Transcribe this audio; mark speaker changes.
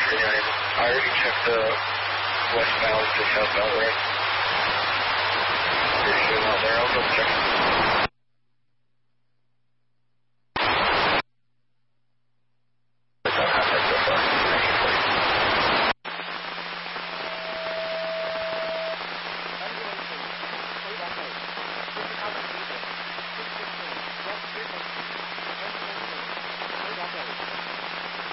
Speaker 1: I already checked the westbound to southbound, right? You're still out there. I'll go check.